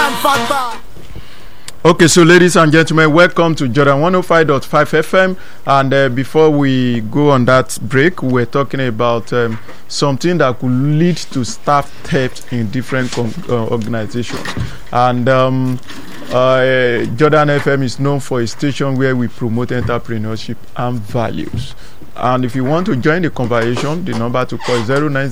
Okay, so ladies and gentlemen, welcome to Jordan 105.5 FM. And before we go on that break, we're talking about something that could lead to staff theft in different organizations. And Jordan FM is known for a station where we promote entrepreneurship and values. And if you want to join the conversation, the number to call is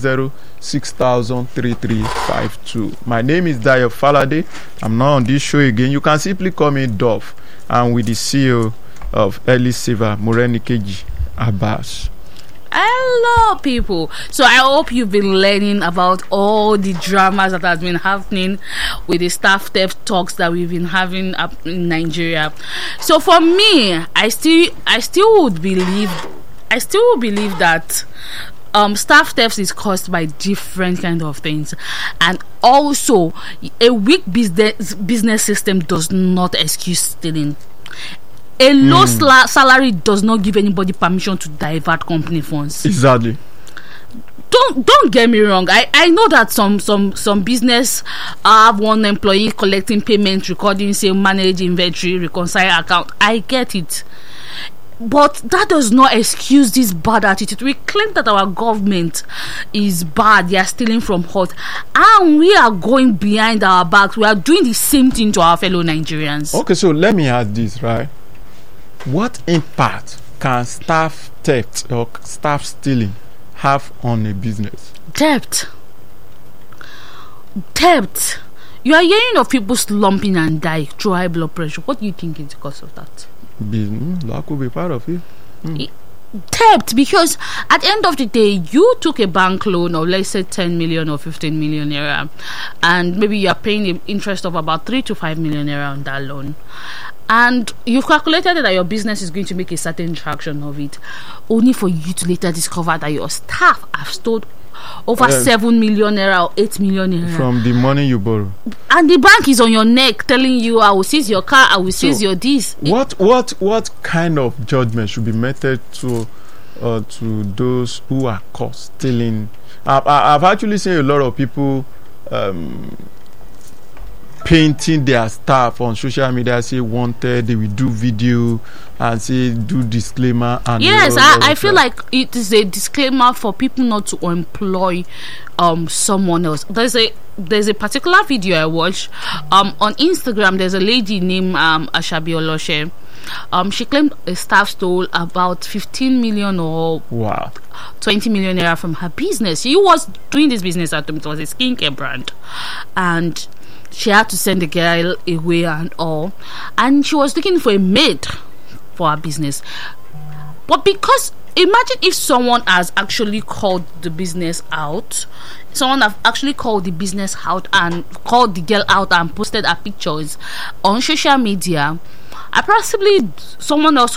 090-6000-3352. My name is Dayo Falade. I'm not on this show again. You can simply call me Dove. I'm with the CEO of Early Saver, Morenikeji Abbas. Hello, people. So I hope you've been learning about all the dramas that has been happening with the staff theft talks that we've been having up in Nigeria. So for me, I still believe that staff theft is caused by different kind of things, and also a weak business system does not excuse stealing. A low salary does not give anybody permission to divert company funds. Exactly. Don't get me wrong. I know that some business have one employee collecting payment, recording, say manage inventory, reconcile account. I get it. But that does not excuse this bad attitude. We claim that our government is bad. They are stealing from us. And we are going behind our backs. We are doing the same thing to our fellow Nigerians. Okay, so let me ask this, right? What impact can staff theft or staff stealing have on a business? Debt. You are hearing of people slumping and die through high blood pressure. What do you think is the cause of that? That could be part of it. Debt, because at the end of the day, you took a bank loan of, let's say, 10 million or 15 million naira, and maybe you are paying the interest of about 3 to 5 million naira on that loan, and you've calculated that your business is going to make a certain fraction of it, only for you to later discover that your staff have stolen over 7 million naira or 8 million naira from the money you borrow, and the bank is on your neck telling you, I will seize your car, I will seize your this. What kind of judgment should be meted to those who are caught stealing? I've actually seen a lot of people painting their staff on social media, say wanted, they will do video and say do disclaimer, and yes, I feel like it is a disclaimer for people not to employ someone else. There's a particular video I watched on Instagram. There's a lady named Ashabi Oloshe. She claimed a staff stole about 15 million or 20 million naira from her business. She was doing this business at it was a skincare brand, and she had to send the girl away and all, and she was looking for a maid for her business. But because imagine if someone has actually called the business out, and called the girl out and posted her pictures on social media, possibly someone else